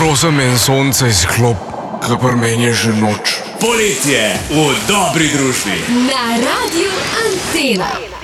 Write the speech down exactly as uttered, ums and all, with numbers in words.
prosim, en sonce izklop, kar pri meni je že noč. Poletje v dobri družbi. Na Radiu Antena.